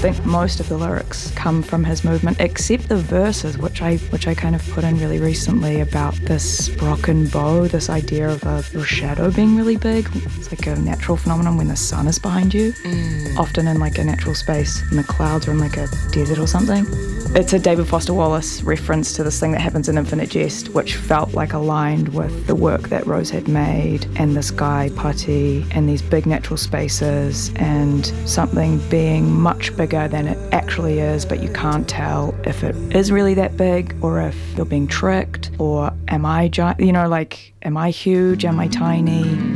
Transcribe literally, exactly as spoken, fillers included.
think most of the lyrics come from his movement, except the verses, which I which I kind of put in really recently about this broken bow, this idea of a, your shadow being really big. It's like a natural phenomenon when the sun is behind you, mm. often in like a natural space, and the clouds are in like a desert or something. It's a David Foster Wallace reference to this thing that happens in Infinite Jest, which felt like aligned with the work that Rose had made, and this guy, Pati, and these big natural spaces, and something being much bigger than it actually is, but you can't tell if it is really that big, or if you're being tricked, or am I giant, you know, like, am I huge, am I tiny?